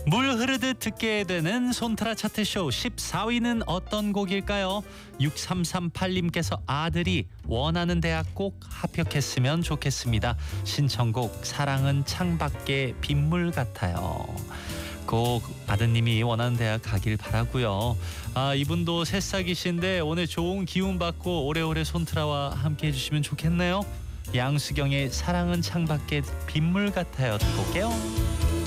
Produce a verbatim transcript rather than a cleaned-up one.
물 흐르듯 듣게 되는 손트라 차트쇼 십사 위는 어떤 곡일까요? 육삼삼팔님께서 아들이 원하는 대학 꼭 합격했으면 좋겠습니다. 신청곡 사랑은 창밖에 빗물 같아요. 꼭 아드님이 원하는 대학 가길 바라고요. 아, 이분도 새싹이신데 오늘 좋은 기운 받고 오래오래 손트라와 함께 해주시면 좋겠네요. 양수경의 사랑은 창밖에 빗물 같아요. 듣고 올게요.